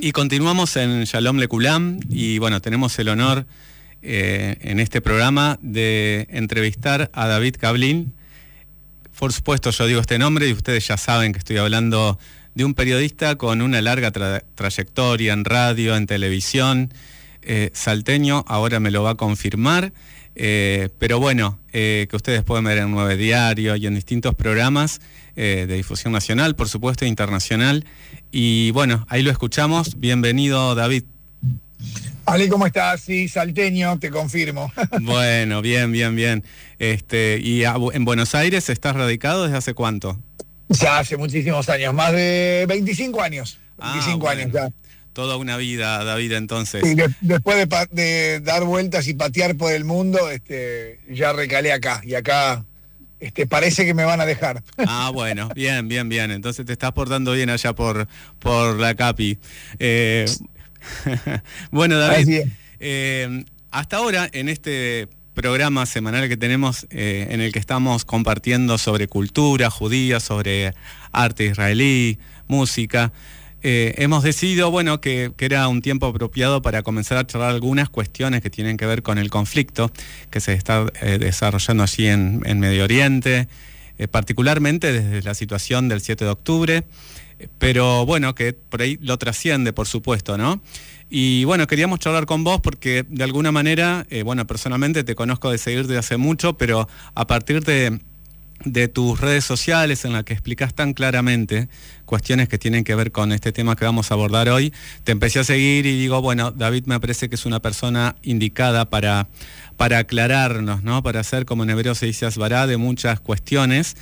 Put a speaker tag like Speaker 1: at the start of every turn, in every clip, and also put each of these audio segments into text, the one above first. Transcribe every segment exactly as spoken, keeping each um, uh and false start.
Speaker 1: Y continuamos en Shalom Lekulam y bueno, tenemos el honor eh, en este programa de entrevistar a David Kablin. Por supuesto yo digo este nombre y ustedes ya saben que estoy hablando de un periodista con una larga tra- trayectoria en radio, en televisión, eh, salteño, ahora me lo va a confirmar, eh, pero bueno, eh, que ustedes pueden ver en Nueve Diario y en distintos programas eh, de difusión nacional, por supuesto, internacional. Y bueno, ahí lo escuchamos. Bienvenido, David.
Speaker 2: Ali, ¿cómo estás? Sí, salteño, te confirmo.
Speaker 1: Bueno, bien, bien, bien. Este, ¿y a, en Buenos Aires estás radicado desde hace cuánto?
Speaker 2: Ya hace muchísimos años, más de veinticinco años. veinticinco
Speaker 1: ah,
Speaker 2: años
Speaker 1: bueno.
Speaker 2: ya.
Speaker 1: Toda una vida, David, entonces.
Speaker 2: Sí, de, después de, pa- de dar vueltas y patear por el mundo, este, ya recalé acá. Y acá este, parece que me van a dejar.
Speaker 1: Ah, bueno, bien, bien, bien. Entonces te estás portando bien allá por, por la Capi. Eh, bueno, David, eh, hasta ahora en este programa semanal que tenemos, eh, en el que estamos compartiendo sobre cultura judía, sobre arte israelí, música, eh, hemos decidido, bueno, que, que era un tiempo apropiado para comenzar a charlar algunas cuestiones que tienen que ver con el conflicto que se está eh, desarrollando allí en, en Medio Oriente, eh, particularmente desde la situación del siete de octubre, pero bueno, que por ahí lo trasciende, por supuesto, ¿no? Y bueno, queríamos charlar con vos porque de alguna manera, eh, bueno, personalmente te conozco de seguir desde hace mucho, pero a partir de, de tus redes sociales en las que explicás tan claramente cuestiones que tienen que ver con este tema que vamos a abordar hoy, te empecé a seguir y digo, bueno, David me parece que es una persona indicada para, para aclararnos, ¿no? Para hacer, como en hebreo se dice, asbará de muchas cuestiones.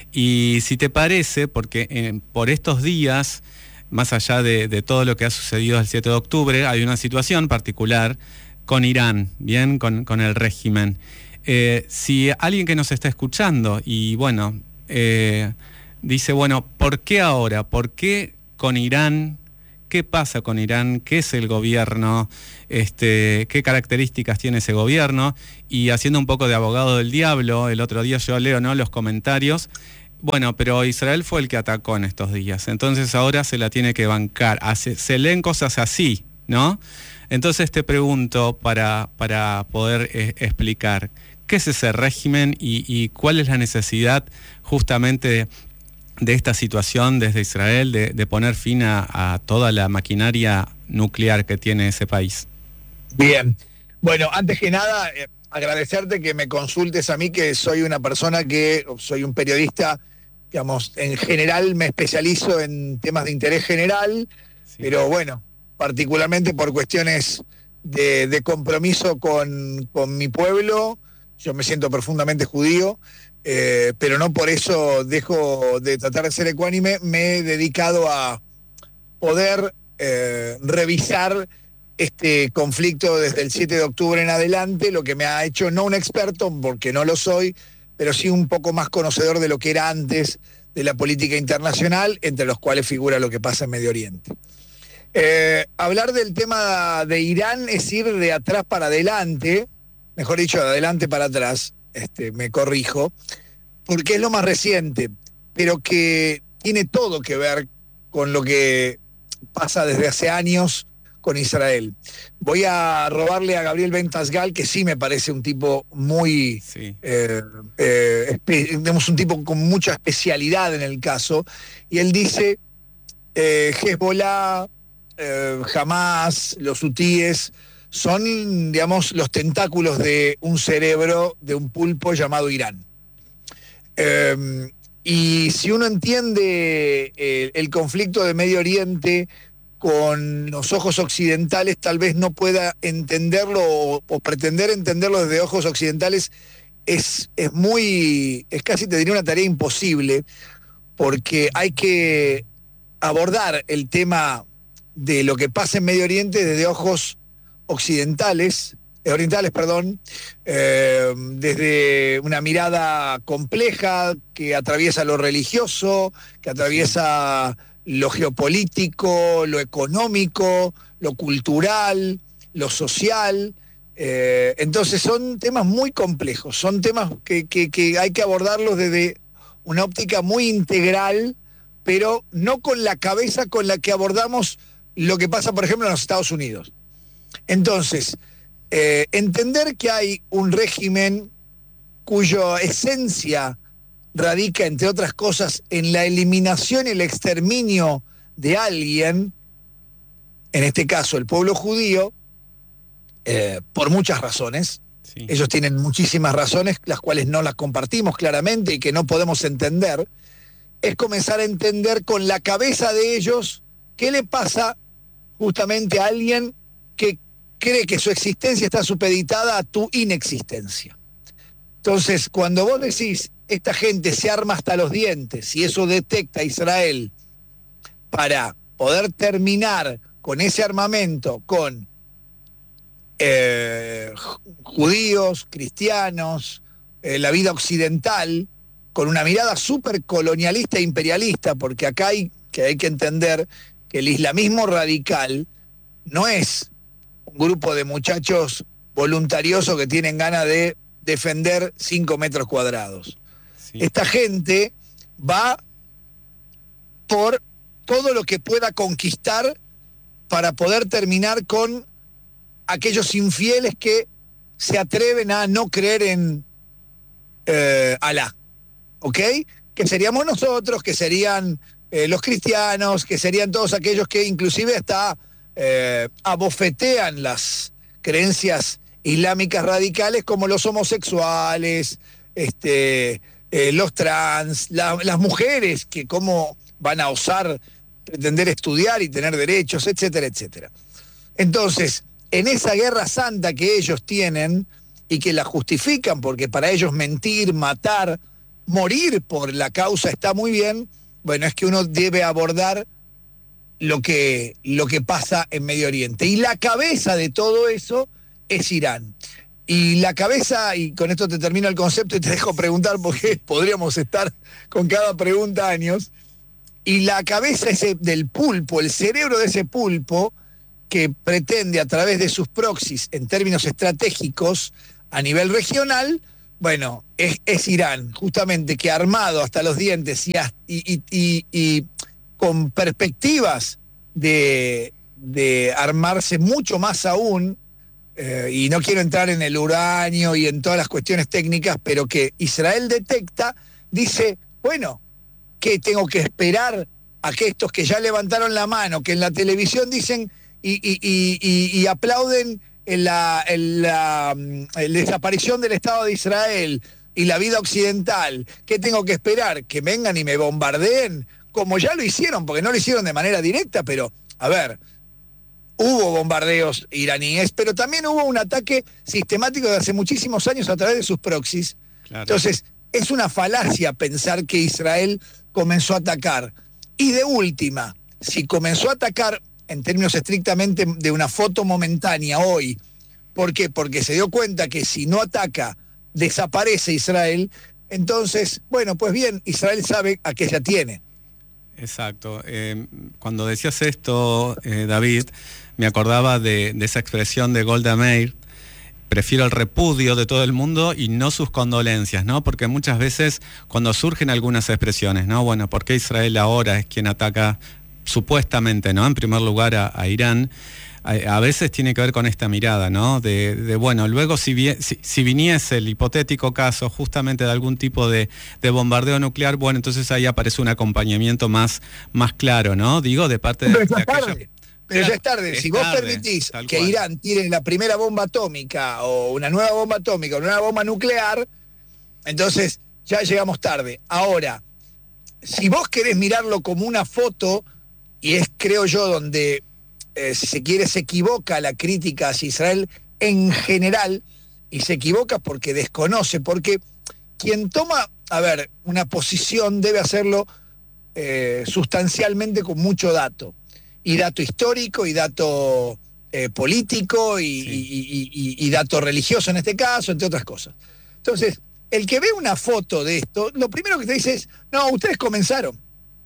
Speaker 1: Y si te parece, porque eh, por estos días, más allá de, de todo lo que ha sucedido el siete de octubre, hay una situación particular con Irán, bien, con, con el régimen. Eh, si alguien que nos está escuchando y bueno, eh, dice, bueno, ¿por qué ahora? ¿Por qué con Irán? ¿Qué pasa con Irán? ¿Qué es el gobierno? Este, ¿qué características tiene ese gobierno? Y haciendo un poco de abogado del diablo, el otro día yo leo, ¿no?, los comentarios. Bueno, pero Israel fue el que atacó en estos días, entonces ahora se la tiene que bancar. Hace, se leen cosas así, ¿no? Entonces te pregunto para, para poder eh, explicar, ¿qué es ese régimen y, y cuál es la necesidad justamente de, de esta situación desde Israel, de, de poner fin a, a toda la maquinaria nuclear que tiene ese país?
Speaker 2: Bien. Bueno, antes que nada, eh, agradecerte que me consultes a mí, que soy una persona que, soy un periodista, digamos, en general me especializo en temas de interés general, sí. Pero bueno, particularmente por cuestiones de, de compromiso con, con mi pueblo, yo me siento profundamente judío, eh, pero no por eso dejo de tratar de ser ecuánime, me he dedicado a poder eh, revisar este conflicto desde el siete de octubre en adelante, lo que me ha hecho no un experto, porque no lo soy, pero sí un poco más conocedor de lo que era antes de la política internacional, entre los cuales figura lo que pasa en Medio Oriente. Eh, hablar del tema de Irán es ir de atrás para adelante, mejor dicho, de adelante para atrás, este, me corrijo, porque es lo más reciente, pero que tiene todo que ver con lo que pasa desde hace años con Israel. Voy a robarle a Gabriel Ben Tasgal, que sí me parece un tipo muy, sí. eh, eh, digamos, un tipo con mucha especialidad en el caso, y él dice, eh, Hezbollah, eh, Hamas, los hutíes, son, digamos, los tentáculos de un cerebro, de un pulpo llamado Irán. Eh, y si uno entiende el, el conflicto de Medio Oriente con los ojos occidentales, tal vez no pueda entenderlo o, o pretender entenderlo desde ojos occidentales, es, es muy, es casi te diría una tarea imposible, porque hay que abordar el tema de lo que pasa en Medio Oriente desde ojos occidentales, eh, orientales, perdón, eh, desde una mirada compleja que atraviesa lo religioso, que atraviesa lo geopolítico, lo económico, lo cultural, lo social. Eh, entonces son temas muy complejos, son temas que, que, que hay que abordarlos desde una óptica muy integral, pero no con la cabeza con la que abordamos lo que pasa, por ejemplo, en los Estados Unidos. Entonces, eh, entender que hay un régimen cuya esencia radica, entre otras cosas, en la eliminación y el exterminio de alguien, en este caso el pueblo judío, eh, por muchas razones. Sí. Ellos tienen muchísimas razones, las cuales no las compartimos claramente y que no podemos entender. Es comenzar a entender con la cabeza de ellos qué le pasa justamente a alguien que cree que su existencia está supeditada a tu inexistencia. Entonces, cuando vos decís, esta gente se arma hasta los dientes, y eso detecta a Israel para poder terminar con ese armamento, con eh, judíos, cristianos, eh, la vida occidental, con una mirada súper colonialista e imperialista, porque acá hay que, hay que entender que el islamismo radical no es un grupo de muchachos voluntariosos que tienen ganas de defender cinco metros cuadrados. Sí. Esta gente va por todo lo que pueda conquistar para poder terminar con aquellos infieles que se atreven a no creer en eh, Alá, ¿ok? Que seríamos nosotros, que serían eh, los cristianos, que serían todos aquellos que inclusive hasta eh, abofetean las creencias islámicas radicales, como los homosexuales, este, eh, los trans, la, las mujeres, que cómo van a osar pretender estudiar y tener derechos, etcétera, etcétera. Entonces, en esa guerra santa que ellos tienen y que la justifican, porque para ellos mentir, matar, morir por la causa está muy bien, bueno, es que uno debe abordar lo que, lo que pasa en Medio Oriente. Y la cabeza de todo eso es Irán. Y la cabeza, y con esto te termino el concepto y te dejo preguntar porque podríamos estar con cada pregunta años, y la cabeza ese del pulpo, el cerebro de ese pulpo, que pretende a través de sus proxies, en términos estratégicos, a nivel regional, bueno, es, es Irán, justamente, que armado hasta los dientes y, y, y, y con perspectivas de, de armarse mucho más aún, eh, y no quiero entrar en el uranio y en todas las cuestiones técnicas, pero que Israel detecta, dice, bueno, ¿qué tengo que esperar a que estos que ya levantaron la mano, que en la televisión dicen y, y, y, y, y aplauden en la, en la, en la desaparición del Estado de Israel y la vida occidental, ¿qué tengo que esperar? ¿Que vengan y me bombardeen? Como ya lo hicieron, porque no lo hicieron de manera directa, pero, a ver, hubo bombardeos iraníes, pero también hubo un ataque sistemático de hace muchísimos años a través de sus proxies. Claro. Entonces, es una falacia pensar que Israel comenzó a atacar. Y de última, si comenzó a atacar en términos estrictamente de una foto momentánea hoy, ¿por qué? Porque se dio cuenta que si no ataca, desaparece Israel, entonces, bueno, pues bien, Israel sabe a qué ya tiene.
Speaker 1: Exacto. Eh, cuando decías esto, eh, David, me acordaba de, de esa expresión de Golda Meir: prefiero el repudio de todo el mundo y no sus condolencias, ¿no? Porque muchas veces cuando surgen algunas expresiones, ¿no? Bueno, ¿por qué Israel ahora es quien ataca supuestamente, ¿no? En primer lugar a, a Irán. A, a veces tiene que ver con esta mirada, ¿no? De, de bueno, luego si, vi, si, si viniese el hipotético caso justamente de algún tipo de, de bombardeo nuclear, bueno, entonces ahí aparece un acompañamiento más, más claro, ¿no? Digo, de parte de,
Speaker 2: Pero
Speaker 1: de
Speaker 2: aquella... Tarde. Pero ya es tarde. Si vos tarde, permitís que cual. Irán tire la primera bomba atómica o una nueva bomba atómica o una nueva bomba nuclear, entonces ya llegamos tarde. Ahora, si vos querés mirarlo como una foto, y es, creo yo, donde, eh, si se quiere, se equivoca la crítica hacia Israel en general, y se equivoca porque desconoce, porque quien toma, a ver, una posición debe hacerlo eh, sustancialmente con mucho dato. Y dato histórico, y dato eh, político, y, sí. y, y, y, y dato religioso en este caso, entre otras cosas. Entonces, el que ve una foto de esto, lo primero que te dice es, no, ustedes comenzaron.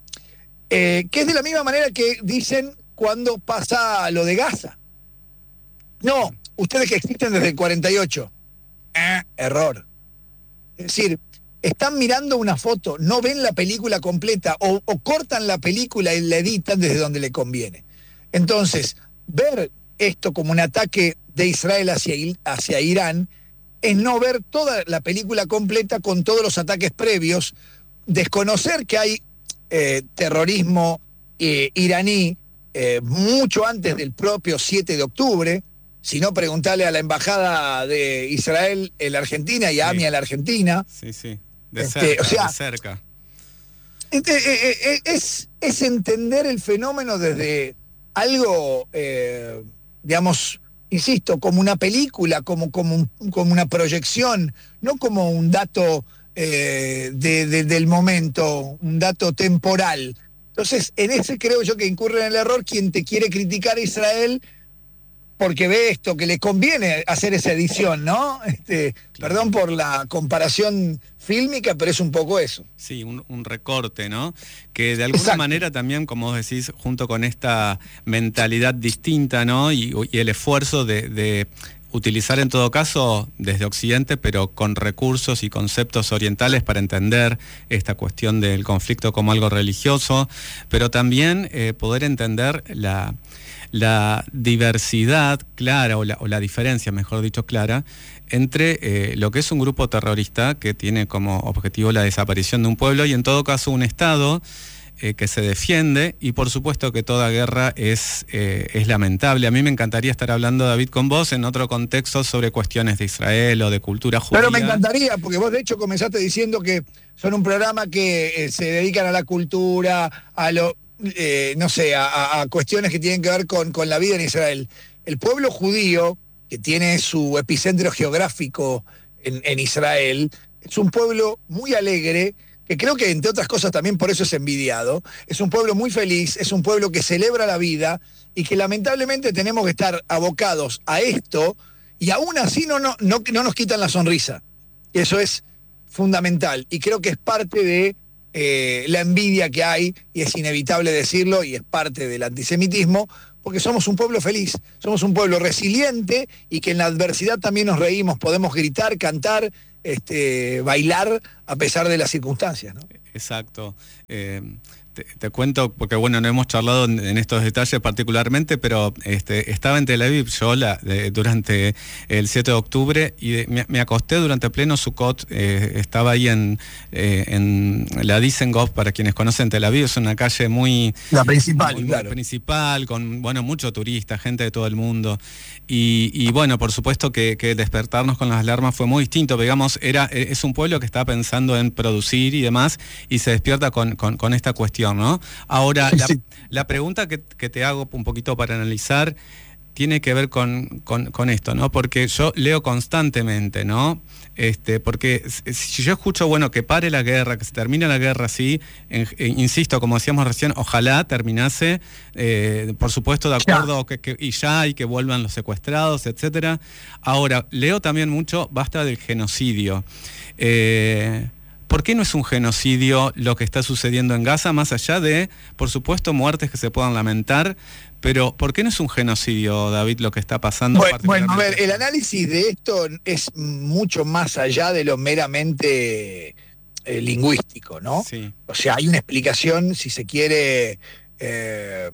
Speaker 2: Eh, que es de la misma manera que dicen cuando pasa lo de Gaza. No, ustedes que existen desde el cuarenta y ocho. Eh, error. Es decir, están mirando una foto, no ven la película completa o, o cortan la película y la editan desde donde le conviene. Entonces, ver esto como un ataque de Israel hacia, hacia Irán es no ver toda la película completa con todos los ataques previos, desconocer que hay eh, terrorismo eh, iraní eh, mucho antes del propio siete de octubre, si no preguntarle a la embajada de Israel en la Argentina y a AMIA en la Argentina.
Speaker 1: Sí, sí, de cerca, este, o sea, de cerca.
Speaker 2: Es, es entender el fenómeno desde algo, eh, digamos, insisto, como una película, como, como, un, como una proyección, no como un dato eh, de, de, del momento, un dato temporal. Entonces, en ese creo yo que incurre en el error quien te quiere criticar a Israel porque ve esto, que le conviene hacer esa edición, ¿no? Este, claro. Perdón por la comparación fílmica, pero es un poco eso.
Speaker 1: Sí, un, un recorte, ¿no? Que de alguna Exacto. manera también, como vos decís, junto con esta mentalidad distinta, ¿no? Y, y el esfuerzo de, de utilizar en todo caso desde Occidente, pero con recursos y conceptos orientales para entender esta cuestión del conflicto como algo religioso, pero también eh, poder entender la... la diversidad clara, o la, o la diferencia, mejor dicho, clara, entre eh, lo que es un grupo terrorista que tiene como objetivo la desaparición de un pueblo y en todo caso un Estado eh, que se defiende, y por supuesto que toda guerra es, eh, es lamentable. A mí me encantaría estar hablando, David, con vos en otro contexto sobre cuestiones de Israel o de cultura judía.
Speaker 2: Pero me encantaría, porque vos de hecho comenzaste diciendo que son un programa que eh, se dedican a la cultura, a lo... Eh, no sé, a, a cuestiones que tienen que ver con, con la vida en Israel. El pueblo judío, que tiene su epicentro geográfico en, en Israel, es un pueblo muy alegre, que creo que entre otras cosas también por eso es envidiado. Es un pueblo muy feliz, es un pueblo que celebra la vida y que lamentablemente tenemos que estar abocados a esto y aún así no, no, no, no nos quitan la sonrisa. Y eso es fundamental y creo que es parte de Eh, la envidia que hay, y es inevitable decirlo, y es parte del antisemitismo, porque somos un pueblo feliz, somos un pueblo resiliente y que en la adversidad también nos reímos, podemos gritar, cantar, este, bailar a pesar de las circunstancias, ¿no?
Speaker 1: Exacto. Eh, te, te cuento, porque bueno, no hemos charlado en, en estos detalles particularmente, pero este, estaba en Tel Aviv yo la, de, durante el siete de octubre y de, me, me acosté durante pleno Sukkot, eh, estaba ahí en, eh, en la Dizengoff, para quienes conocen Tel Aviv, es una calle muy...
Speaker 2: La principal,
Speaker 1: muy,
Speaker 2: claro.
Speaker 1: Muy principal, con, bueno, mucho turista, gente de todo el mundo. Y, y bueno, por supuesto que, que despertarnos con las alarmas fue muy distinto, digamos, era, es un pueblo que está pensando en producir y demás, y se despierta con, con, con esta cuestión, ¿no? Ahora,
Speaker 2: sí,
Speaker 1: la,
Speaker 2: sí.
Speaker 1: la pregunta que, que te hago un poquito para analizar tiene que ver con, con, con esto, ¿no? Porque yo leo constantemente, ¿no? Este, porque si yo escucho, bueno, que pare la guerra, que se termine la guerra así, en, en, insisto, como decíamos recién, ojalá terminase, eh, por supuesto, de acuerdo, que, que, y ya, y que vuelvan los secuestrados, etcétera. Ahora, leo también mucho, basta del genocidio. Eh, ¿Por qué no es un genocidio lo que está sucediendo en Gaza, más allá de, por supuesto, muertes que se puedan lamentar? Pero ¿por qué no es un genocidio, David, lo que está pasando?
Speaker 2: Bueno, bueno, a ver, el análisis de esto es mucho más allá de lo meramente eh, lingüístico, ¿no?
Speaker 1: Sí.
Speaker 2: O sea, hay una explicación, si se quiere, eh,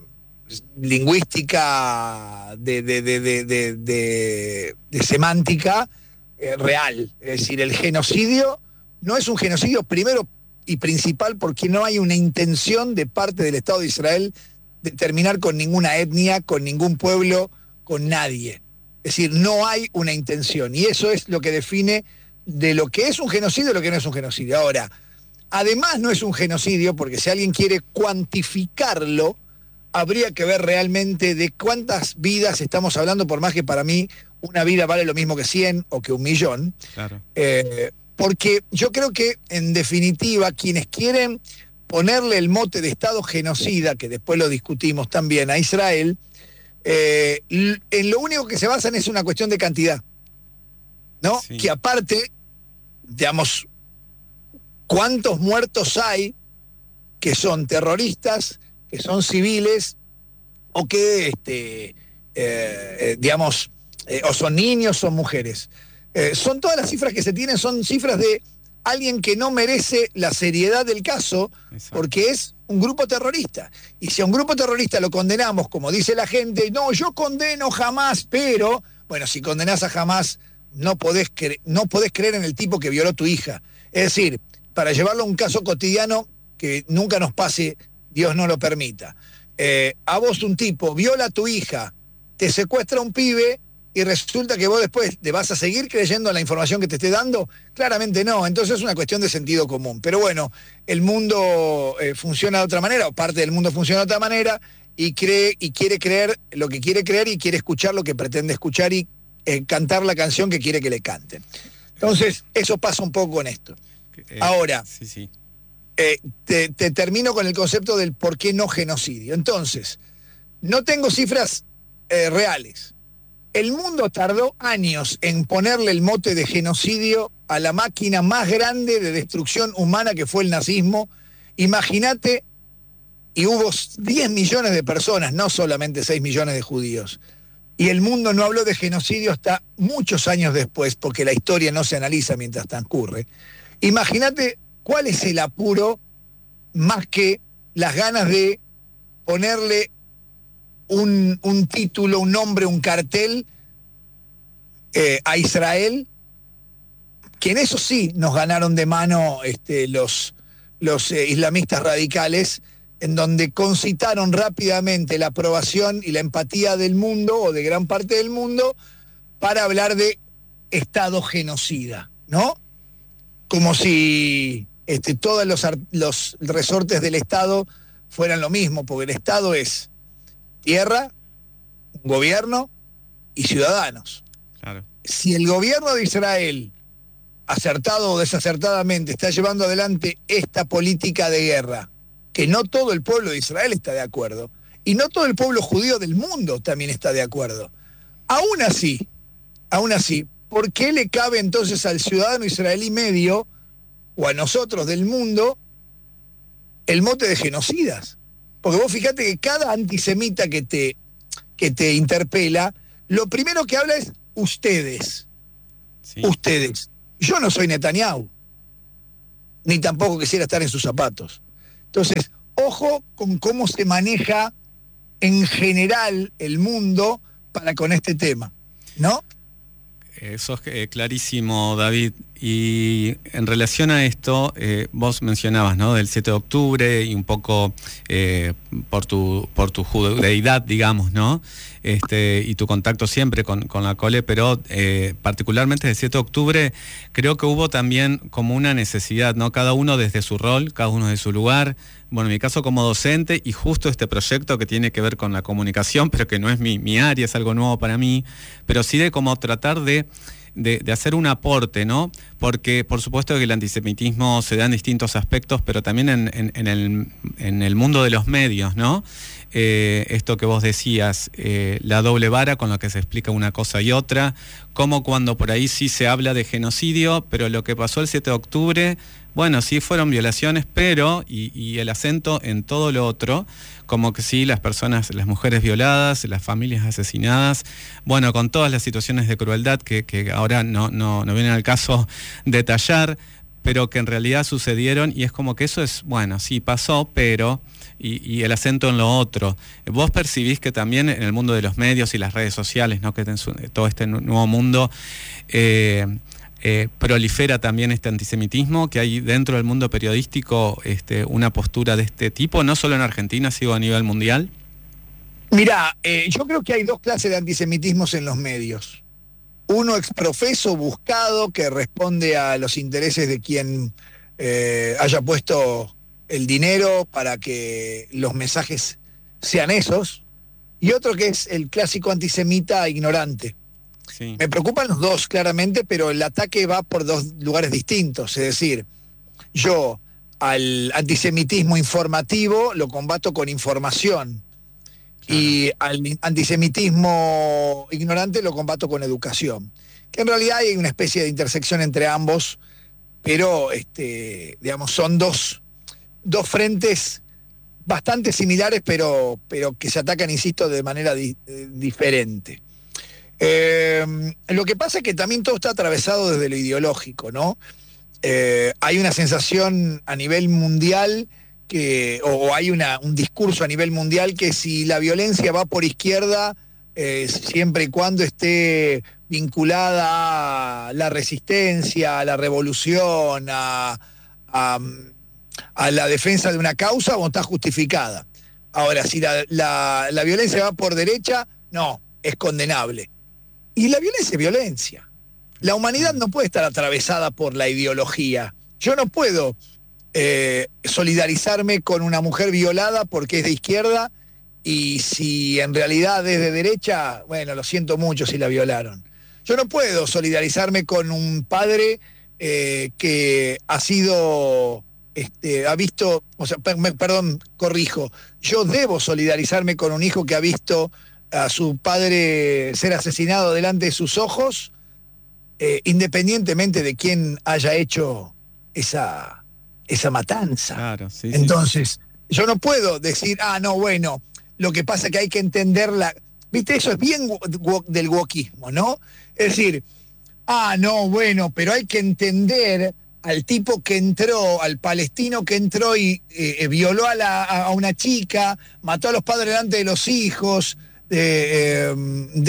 Speaker 2: lingüística de, de, de, de, de, de, de semántica eh, real. Es decir, el genocidio no es un genocidio primero y principal porque no hay una intención de parte del Estado de Israel de terminar con ninguna etnia, con ningún pueblo, con nadie. Es decir, no hay una intención. Y eso es lo que define de lo que es un genocidio y lo que no es un genocidio. Ahora, además no es un genocidio porque si alguien quiere cuantificarlo, habría que ver realmente de cuántas vidas estamos hablando, por más que para mí una vida vale lo mismo que cien o que un millón.
Speaker 1: Claro.
Speaker 2: Eh, porque yo creo que, en definitiva, quienes quieren ponerle el mote de Estado genocida, que después lo discutimos también, a Israel, eh, en lo único que se basan es una cuestión de cantidad, ¿no? Sí. Que aparte, digamos, ¿cuántos muertos hay que son terroristas, que son civiles, o que, este, eh, digamos, eh, o son niños o mujeres? Eh, son todas las cifras que se tienen, son cifras de alguien que no merece la seriedad del caso. Exacto. Porque es un grupo terrorista. Y si a un grupo terrorista lo condenamos, como dice la gente, no, yo condeno jamás, pero, bueno, si condenás a Hamás, no podés, cre- no podés creer en el tipo que violó tu hija. Es decir, para llevarlo a un caso cotidiano que nunca nos pase, Dios no lo permita. Eh, a vos un tipo viola a tu hija, te secuestra un pibe y resulta que vos después le vas a seguir creyendo en la información que te esté dando. Claramente no, entonces es una cuestión de sentido común. Pero bueno, el mundo eh, funciona de otra manera, o parte del mundo funciona de otra manera, y cree y quiere creer lo que quiere creer y quiere escuchar lo que pretende escuchar y eh, cantar la canción que quiere que le canten. Entonces, eso pasa un poco con esto.
Speaker 1: Eh,
Speaker 2: Ahora,
Speaker 1: sí, sí.
Speaker 2: Eh, te, te termino con el concepto del por qué no genocidio. Entonces, no tengo cifras eh, reales. El mundo tardó años en ponerle el mote de genocidio a la máquina más grande de destrucción humana que fue el nazismo. Imagínate, y hubo diez millones de personas, no solamente seis millones de judíos. Y el mundo no habló de genocidio hasta muchos años después, porque la historia no se analiza mientras transcurre. Imagínate cuál es el apuro más que las ganas de ponerle un, un título, un nombre, un cartel eh, a Israel, que en eso sí nos ganaron de mano este, los, los eh, islamistas radicales, en donde concitaron rápidamente la aprobación y la empatía del mundo, o de gran parte del mundo, para hablar de Estado genocida, ¿no? Como si este, todos los, los resortes del Estado fueran lo mismo, porque el Estado es tierra, gobierno y ciudadanos.
Speaker 1: Claro.
Speaker 2: Si el gobierno de Israel, acertado o desacertadamente, está llevando adelante esta política de guerra, que no todo el pueblo de Israel está de acuerdo, y no todo el pueblo judío del mundo también está de acuerdo. Aún así, aún así, ¿por qué le cabe entonces al ciudadano israelí medio, o a nosotros del mundo, el mote de genocidas? Porque vos fíjate que cada antisemita que te, que te interpela, lo primero que habla es ustedes. Sí. Ustedes. Yo no soy Netanyahu, ni tampoco quisiera estar en sus zapatos. Entonces, ojo con cómo se maneja en general el mundo para con este tema, ¿no?
Speaker 1: Eso es eh, clarísimo, David. Y en relación a esto, eh, vos mencionabas, ¿no?, del siete de octubre y un poco eh, por tu por tu judeidad, digamos, ¿no? Este, y tu contacto siempre con, con la Cole, pero eh, particularmente del siete de octubre, creo que hubo también como una necesidad, ¿no? Cada uno desde su rol, cada uno desde su lugar. Bueno, en mi caso como docente, y justo este proyecto que tiene que ver con la comunicación, pero que no es mi, mi área, es algo nuevo para mí, pero sí de como tratar de... De, de hacer un aporte, ¿no? Porque por supuesto que el antisemitismo se da en distintos aspectos, pero también en, en, en, el, en el mundo de los medios, ¿no? Eh, esto que vos decías, eh, la doble vara con la que se explica una cosa y otra, como cuando por ahí sí se habla de genocidio, pero lo que pasó el siete de octubre, bueno, sí fueron violaciones, pero, y, y el acento en todo lo otro, como que sí, las personas, las mujeres violadas, las familias asesinadas, bueno, con todas las situaciones de crueldad que, que ahora no, no, no vienen al caso detallar, pero que en realidad sucedieron, y es como que eso es, bueno, sí pasó, pero... Y, y el acento en lo otro. ¿Vos percibís que también en el mundo de los medios y las redes sociales, ¿no?, que en su, todo este nuevo mundo eh, eh, prolifera también este antisemitismo, que hay dentro del mundo periodístico este, una postura de este tipo, no solo en Argentina, sino a nivel mundial?
Speaker 2: Mirá, eh, yo creo que hay dos clases de antisemitismos en los medios. Uno exprofeso, buscado, que responde a los intereses de quien eh, haya puesto el dinero para que los mensajes sean esos, y otro que es el clásico antisemita ignorante. Sí. Me preocupan los dos, claramente, pero el ataque va por dos lugares distintos. Es decir, yo al antisemitismo informativo lo combato con información, claro, y al antisemitismo ignorante lo combato con educación. Que en realidad hay una especie de intersección entre ambos, pero este, digamos, son dos... dos frentes bastante similares, pero, pero que se atacan, insisto, de manera di, eh, diferente. Eh, lo que pasa es que también todo está atravesado desde lo ideológico, ¿no? Eh, hay una sensación a nivel mundial que, o, o hay una, un discurso a nivel mundial que si la violencia va por izquierda, eh, siempre y cuando esté vinculada a la resistencia, a la revolución, a, a, a la defensa de una causa, o está justificada. Ahora, si la, la, la violencia va por derecha, no, es condenable. Y la violencia es violencia. La humanidad no puede estar atravesada por la ideología. Yo no puedo eh, solidarizarme con una mujer violada porque es de izquierda, y si en realidad es de derecha, bueno, lo siento mucho si la violaron. Yo no puedo solidarizarme con un padre eh, que ha sido, este, ha visto, o sea, per, perdón, corrijo, yo debo solidarizarme con un hijo que ha visto a su padre ser asesinado delante de sus ojos, eh, independientemente de quién haya hecho esa, esa matanza.
Speaker 1: Claro, sí,
Speaker 2: Entonces,
Speaker 1: sí.
Speaker 2: yo no puedo decir, ah, no, bueno, lo que pasa es que hay que entenderla. Viste, eso es bien del wokismo, ¿no? Es decir, ah, no, bueno, pero hay que entender al tipo que entró, al palestino que entró y eh, violó a, la, a una chica, mató a los padres delante de los hijos, eh, eh,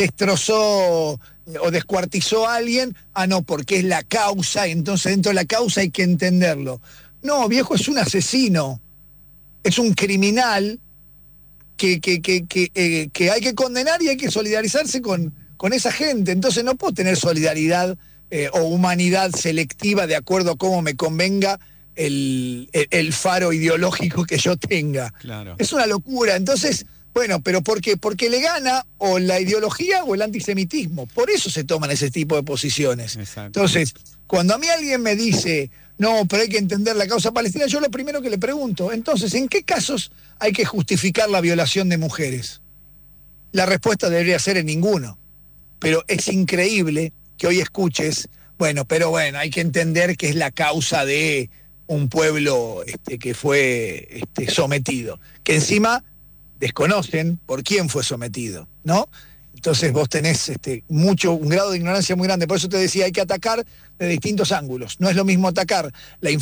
Speaker 2: destrozó o descuartizó a alguien. Ah, no, porque es la causa, entonces dentro de la causa hay que entenderlo. No, viejo, es un asesino, es un criminal que, que, que, que, eh, que hay que condenar, y hay que solidarizarse con, con esa gente. Entonces no puedo tener solidaridad eh, o humanidad selectiva de acuerdo a cómo me convenga el, el, el faro ideológico que yo tenga.
Speaker 1: Claro.
Speaker 2: Es una locura. Entonces, bueno, ¿pero por qué? Porque le gana o la ideología o el antisemitismo. Por eso se toman ese tipo de posiciones.
Speaker 1: Exacto.
Speaker 2: Entonces, cuando a mí alguien me dice, no, pero hay que entender la causa palestina, yo lo primero que le pregunto, entonces, ¿en qué casos hay que justificar la violación de mujeres? La respuesta debería ser en ninguno. Pero es increíble que hoy escuches, bueno, pero bueno, hay que entender que es la causa de un pueblo este, que fue este, sometido, que encima desconocen por quién fue sometido, ¿no? Entonces vos tenés este, mucho, un grado de ignorancia muy grande. Por eso te decía, hay que atacar de distintos ángulos. No es lo mismo atacar la